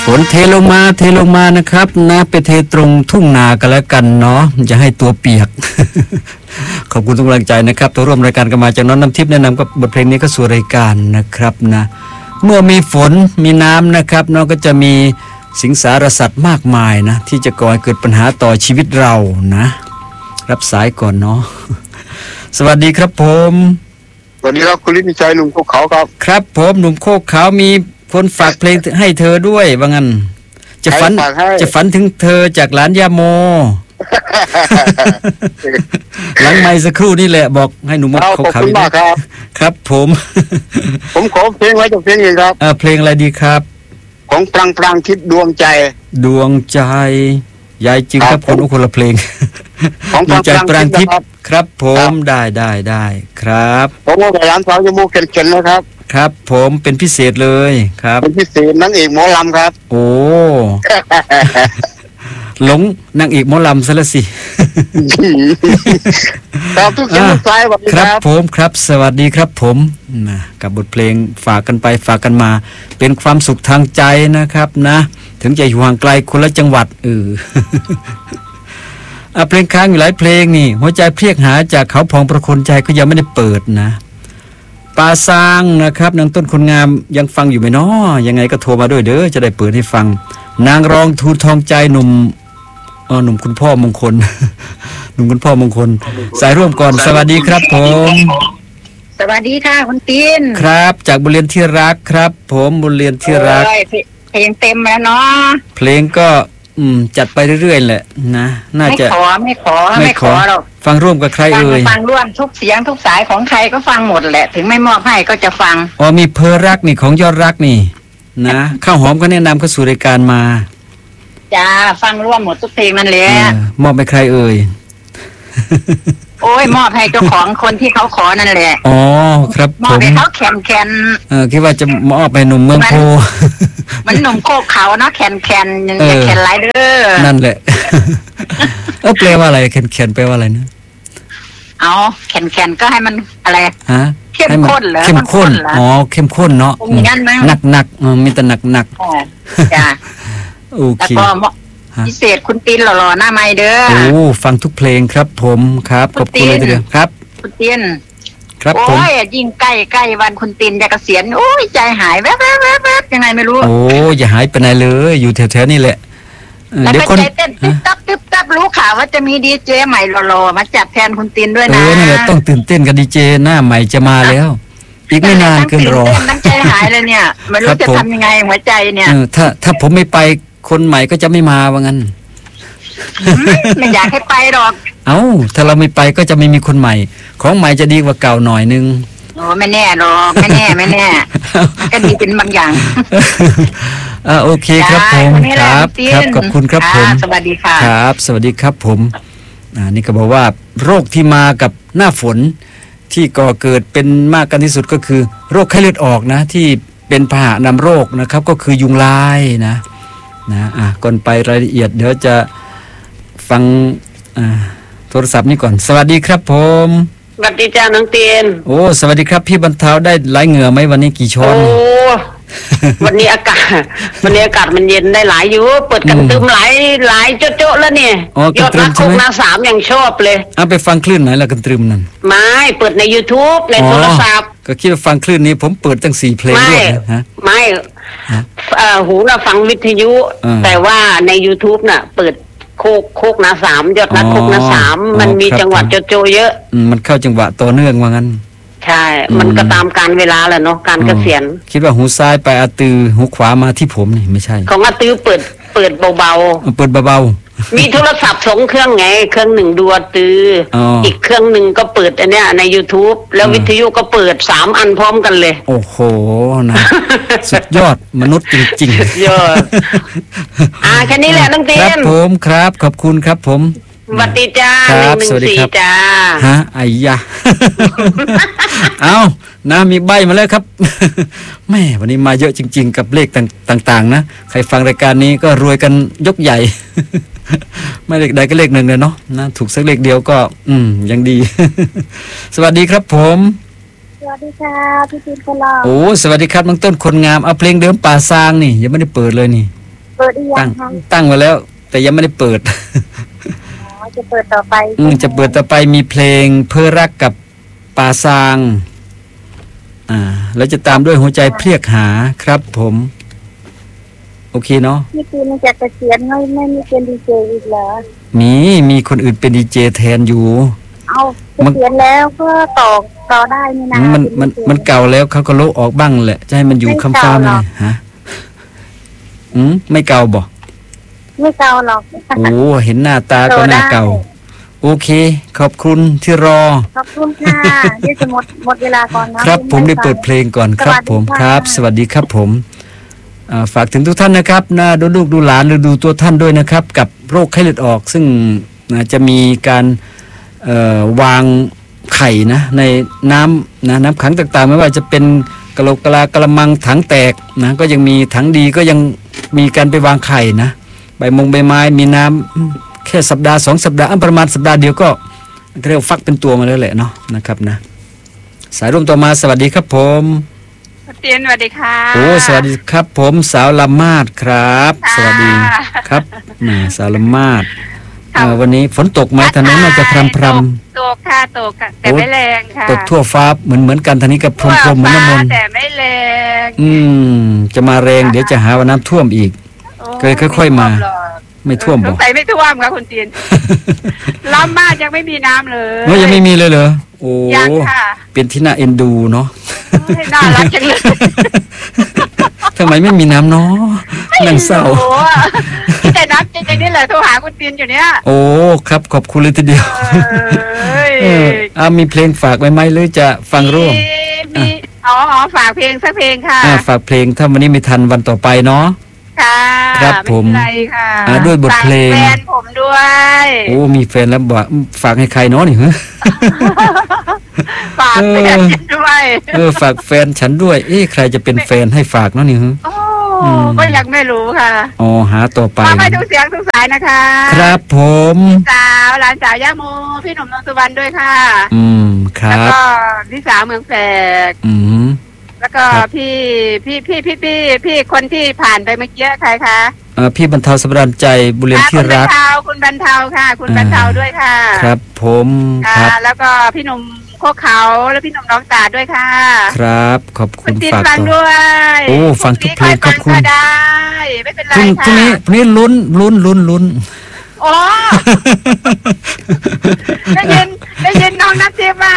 ฝนเทลงมานะครับนะไปเทตรงทุ่งนากันแล้วกันเนาะจะให้ตัวเปียก ขอบคุณทุกกำลังใจนะครับตัวร่วมรายการกันมาจากน้องน้ำทิพย์แนะนำกับบทเพลงนี้ก็สู่รายการนะครับนะเมื่อมีฝนมีน้ำนะครับน้องก็จะมีสิงสารสัตว์มากมายนะที่จะก่อให้เกิดปัญหาต่อชีวิตเรานะรับสายก่อนเนาะ สวัสดีครับผมสวัสดีครับคุณฤทธิ์ชัยหนุ่มโคกเขาครับครับผมหนุ่มโคกเขามีคนฝากเพลงให้เธอด้วยว่างั้นจะฝันถึงเธอจากหลานยาโม หลังไมค์สักครู่นี่แหละบอกให้หนุ่มโคกเขาครับผมขอเพลงไว้จากเพลงนี้ครับเพลงอะไรดีครับของปรังคิดดวงใจยายจึงครับคนละเพลงของใจปรังทิพย์ครับผมได้ครับผมว่าร้านสาวจมูกเข็นๆนะครับครับผมเป็นพิเศษเลยครับเป็นพิเศษนางเอกหมอลำครับโอ้ หลงนางเอกหมอลำซะละสิครับทุกท่านสายสวัสดีครับผมครับสวัสดีครับผมกับบทเพลงฝากกันไปฝากกันมาเป็นความสุขทางใจนะครับนะถึงจะอยู่ห่างไกลคนละจังหวัดเพลงค้างอยู่หลายเพลงนี่หัวใจเพลียกหาจากเขาพองประคนใจก็ยังไม่ได้เปิดนะปาซางนะครับนางต้นคนงามยังฟังอยู่ไหมเนาะยังไงก็โทรมาด้วยเด้อจะได้เปิดให้ฟังนางรองทูลทองใจหนุ่มคุณพ่อมงคล หนุ่มคุณพ่อมงคลสายร่วมก่อนสวัสดีครับผมสวัสดีค่ะคุณตีนครับจากบุญเรียนที่รักครับผมบุญเรียนที่รักเพลงเต็มแล้วเนาะเพลงก็จัดไปเรื่อยๆแหละนะน่าจะไม่ขอหรอกฟังร่วมกับใครเอ่ยฟังร่วมทุกเสียงทุกสายของใครก็ฟังหมดแหละถึงไม่มอบให้ก็จะฟังมีเพอรักนี่ของยอดรักนี่นะข้าวหอมก็แนะนำเข้าสู่รายการมาจ้าฟังร่วมหมดทุกเพลงนั่นแหละมอบให้ใครเอ่ยโอ้ยมอบให้เจ้าของคนที่เขาขอนั่นแหละอ๋อครับมอบให้เขาแคนคิดว่าจะมอบไปหนุ่มเมืองโพมันหนุ่มโคกเขาเนาะแคนยังจะแคนไรเด้อนั่นแหละแปลว่าอะไรแคนแปลว่าอะไรนะเอาแคนก็ให้มันอะไรฮะเข้มข้นเหรอเข้มข้นอ๋อเข้มข้นเนาะหนักมีแต่หนักจ้าโอเคพิเศษคุณตีนหล่อๆหน้าไม้เด้อโอ้ฟังทุกเพลงครับผมครับขอบคุณเลยทีเดียวครับคุณตีนครับผมโอ้ยยิ่งใกล้วันคุณตีนจะเกษียณโอ้ยใจหายแวบยังไงไม่รู้โอ้อย่าหายไปไหนเลยอยู่แถวๆนี่แหละเดี๋ยวคนใจเต้นติ๊บตับรู้ข่าวว่าจะมีดีเจใหม่หล่อๆมาจัดแทนคุณตีนด้วยนะนี่แหละต้องตื่นเต้นกับดีเจหน้าใหม่จะมาแล้วอีกไม่นานเกินรอน้ำใจหายเลยเนี่ยไม่รู้จะทำยังไงหัวใจเนี่ยถ้าผมไม่ไปคนใหม่ก็จะไม่มาว่างั้นไม่อยากให้ไปหรอกถ้าเราไม่ไปก็จะไม่มีคนใหม่ของใหม่จะดีกว่าเก่าหน่อยนึงโอ้ไม่แน่หรอกไม่แน่ก็ดีเป็นบางอย่างโอเคครับผมครับขอบคุณครับผมสวัสดีค่ะครับสวัสดีครับผมนี่ก็บอกว่าโรคที่มากับหน้าฝนที่ก่อเกิดเป็นมากกันที่สุดก็คือโรคไข้เลือดออกนะที่เป็นพาหะนำโรคนะครับก็คือยุงลายนะก่อนไปรายละเอียดเดี๋ยวจะฟังโทรศัพท์นี้ก่อนสวัสดีครับผมสวัสดีจ้าน้องเตียนโอ้สวัสดีครับพี่บรรเทาได้ไหลเหงื่อไหมวันนี้กี่ช้อนโอ้วันนี้อากาศมันเย็นได้หลายอยู่เปิดกันตึมหลายโจ๊ะแล้วเนี่ยยอดนักคุกนา3ยังชอบเลยไปฟังคลื่นไหนล่ะกันตรึมนั่นไม่เปิดใน YouTube ในโทรศัพท์ก็คิดว่าฟังคลื่นนี้ผมเปิดตั้ง4เพลงด้วยนะไม่หูน่ะฟังวิทยุแต่ว่าใน YouTube น่ะเปิดโคกนา3ยอดนักคุกนา3มันมีจังหวัดโจเยอะมันเข้าจังหวะต่อเนื่องว่างั้นใช่มันก็ตามการเวลาแหละเนาะการเกษียณคิดว่าหูซ้ายไปอาตือหูขวามาที่ผมนี่ไม่ใช่ของอาตือเปิดเบาเปิดเบามีโทรศัพท์2เครื่องไงเครื่องหนึ่งดูอาตืออีกเครื่องหนึ่งก็เปิดอันเนี้ยใน YouTube แล้ววิทยุก็เปิด3อันพร้อมกันเลยโอ้โหนะสุดยอดมนุษย์จริงๆยอดแค่นี้แหละน้องเต้นครับผมครับขอบคุณครับผมสวัสดีจ้า114จ้าไอ้ยะนะมีใบมาแล้วครับแม่วันนี้มาเยอะจริงๆกับเลขต่างๆนะใครฟังรายการนี้ก็รวยกันยกใหญ่ไม่เลขใดก็เลขหนึ่งเลยเนาะนะถูกสักเลขเดียวก็ยังดีสวัสดีครับผมสวัสดีค่ะพี่ตีนคนหล่อโอ้สวัสดีครับน้องต้นคนงามเอาเพลงเดิมป่าซางนี่ยังไม่ได้เปิดเลยนี่เปิดหรือยังคะตั้งไว้แล้ว แต่ยังไม่ได้เปิดจะเปิดต่อไปจะเปิดต่อไปมีเพลงเพื่อรักกับป่าซางแล้วจะตามด้วยหัวใจเพลียกหาครับผมโอเคเนาะพี่ปีนจะเกษียณไม่มีเป็นดีเจอีกเหรอมีคนอื่นเป็นดีเจแทนอยู่เอาเกษียณแล้วก็ต่อได้นี่นะมันเก่าแล้วเขาก็โละออกบ้างแหละจะให้มันอยู่คำฟ้าไหมฮะไม่เก่าบ่ไม่เก่าหรอกโอ้เห็นหน้าตาก็หน้าเก่าโอเคขอบคุณที่รอขอบคุณค่ะที่จะหมดเวลาก่อนนะครับผมได้เปิดเพลงก่อนครับผมครับสวัสดีครับผมฝากถึงทุกท่านนะครับนะดูลูกดูหลานหรือดูตัวท่านด้วยนะครับกับโรคไข้เลือดออกซึ่งจะมีการวางไข่นะในน้ำขังต่างๆไม่ว่าจะเป็นกะโหลกกะลากระมังถังแตกนะก็ยังมีถังดีก็ยังมีการไปวางไข่นะใบไม้มีน้ำแค่สัปดาห์2สัปดาห์ประมาณสัปดาห์เดียวก็เรียกฟักเป็นตัวมาแล้วแหละเนาะนะครับนะสายร่วมต่อมาสวัสดีครับผมเตียนสวัสดีค่ะโอ้สวัสดีครับผมสาวลำมาดครับสวัสดีครับสาวลำมาดวันนี้ฝนตกไหมถนนน่าจะพรำตกค่ะตกแต่ไม่แรงค่ะตกทั่วฟ้าเหมือนกันทางนี้กับพรมเหมือนน้ำมนต์แต่ไม่แรงจะมาแรงเดี๋ยวจะหาว่าน้ำท่วมอีกค่อยๆมาไม่ท่วมบ่ใส่ไม่ท่วมค่ะคุณจีนลำมากยังไม่มีน้ำเลยยังไม่มีเลยเหรอโอ้เป็นที่น่าเอ็นดูเนาะน่ารักจังเลยทำไมไม่มีน้ำเนาะนั่งเศร้าแต่น้ำจริงๆนี่แหละโทรหาคุณจีนอยู่เนี้ยโอ้ครับขอบคุณเลยทีเดียวมีเพลงฝากไหมหรือจะฟังร่วมมีฝากเพลงสักเพลงค่ะฝากเพลงถ้าวันนี้ไม่ทันวันต่อไปเนาะครับผมด้วยบทเพลงแฟนผมด้วยโอ้มีแฟนแล้วบอกฝากให้ใครเนาะนี่ฮะฝากแฟนด้วยฝากแฟนฉันด้วยใครจะเป็นแฟนให้ฝากเนาะนี่ฮะก็ยังไม่รู้ค่ะหาต่อไปไม่ทุกเสียงทุกสายนะคะครับผมสาวหลานสาวย่าโมพี่หนุ่มนนทสุวรรณด้วยค่ะครับแล้วก็พี่สาวเมืองแฝกแล้วก็พี่คนที่ผ่านไปเมื่อกี้ใครคะพี่บรรเทาสำราญใจบุเรียนที่รักคุณบรรเทาค่ะคุณบรรเทาด้วยค่ะครับผมครับแล้วก็พี่หนุ่มโคกเขาและพี่หนุ่มน้องตาด้วยค่ะครับขอบคุณฝากด้วยโอ้ฟังทุกเพลงขอบคุณได้ไม่เป็นไรค่ะพรุ่งนี้ลุ้นโอ้ได้ยินน้องนัททิพย์ว่า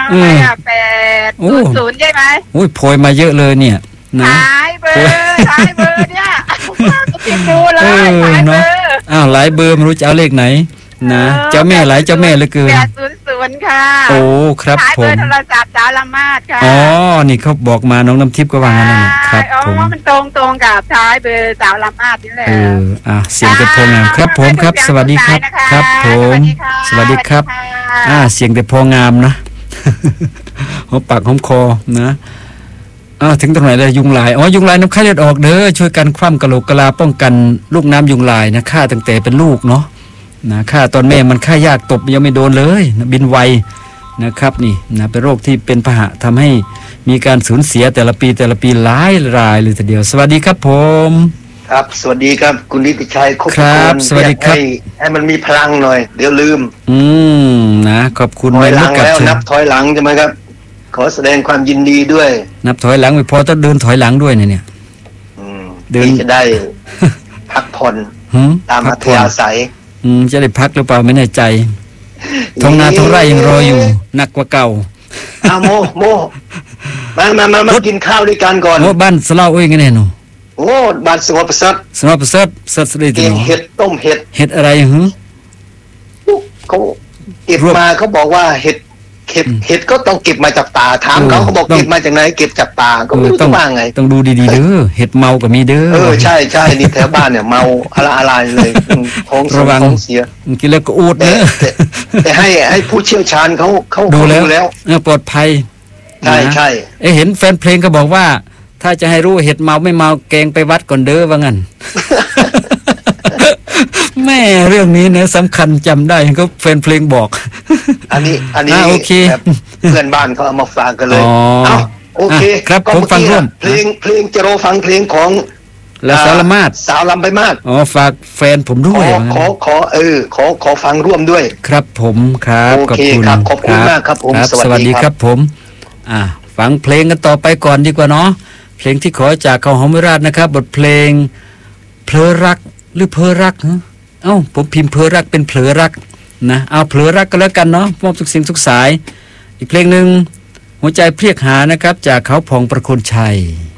800ใช่ไหมโอ้ยโพยมาเยอะเลยเนี่ยนะท้ายเบอร์เนี่ยติดดูเลยท้ายเบอร์หลายเบอร์ไม่รู้จะเอาเลขไหนนะเจ้าแม่หลายเจ้าแม่เหลือเกิน 800ค่ะโอ้ครับผมท้ายเบอร์โทรศัพท์สาวละมาดค่ะนี่เขาบอกมาน้องน้ำทิพย์ก็ว่างั้นนะครับผมมันตรงกับท้ายเบอร์สาวละมาดนี่แหละเสียงแต่โพงามครับผมครับสวัสดีครับครับผมสวัสดีครับเสียงแต่โพงามนะหอมปากหอมคอนะถึงตรงไหนเลยยุงลายยุงลายน้ำไข้เลือดออกเด้อช่วยกันคว่ำกะโหลกกะลาป้องกันลูกน้ำยุงลายนะฆ่าตั้งแต่เป็นลูกเนาะนะฆ่าตอนแม่มันฆ่ายากตบยังไม่โดนเลยนะบินไวนะครับนี่นะเป็นโรคที่เป็นพาหะทำให้มีการสูญเสียแต่ละปีหลายรายเลยทีเดียวสวัสดีครับผมครับสวัสดีครับคุณนิติชัยครับสวัสดีครับให้มันมีพลังหน่อยเดี๋ยวลืมนะขอบคุณถอยหลังแล้วนับถอยหลังใช่ไหมครับขอแสดงความยินดีด้วยนับถอยหลังไม่พอต้องเดินถอยหลังด้วยเนี่ยเดินจะได้พักผ่อนตามอัธยาศัยจะได้พักหรือเปล่าไม่แน่ใจท้องนาท้องไร่ยังรออยู่หนักกว่าเก่าโมมากินข้าวด้วยกันก่อนบ้านสลาวไงเนี่ยหนูบ้านสงบประเสริฐสัตได้ตัวเห็ดต้มเห็ดอะไรเขาเก็บมาเขาบอกว่าเห็ดก็ต้องเก็บมาจากป่าถามเขาบอกเก็บมาจากไหนเก็บจากป่าก็ไม่รู้จะว่าไงต้องดูดีๆเด้อเห็ดเมาก็มีเด้อใช่นี่แถวบ้านเนี่ยเมาอะไรเลยท้องเสียกินแล้วก็อูดเนอะแต่ให้ผู้เชี่ยวชาญเขาดูแล้วปลอดภัยใช่เห็นแฟนเพลงก็บอกว่าถ้าจะให้รู้เห็ดเมาไม่เมาแกงไปวัดก่อนเด้อว่างั้นแม่เรื่องนี้เนี่ยสำคัญจำได้เขาแฟนเพลงบอกอันนี้โอเคเพื่อนบ้านเขาเอามาฝากกันเลยโอเคครับผมฟังร่วมเพลงจะรอฟังเพลงของและสาวละมาดสาวลำไปมาดอ๋อฝากแฟนผมด้วยขอฟังร่วมด้วยครับผมครับโอเคครับขอบคุณมากครับผมสวัสดีครับผมฟังเพลงกันต่อไปก่อนดีกว่าเนาะเพลงที่ขอจากเขาหอมวิราชนะครับบทเพลงเพลอรักหรือเพอรักผมพิมพ์เพอรักเป็นเผลอรักนะเอาเผลอรักกันแล้วกันเนาะมอบทุกสิ่งทุกสายอีกเพลงหนึ่งหัวใจเพรียกหานะครับจากเขาพองประโคนชัย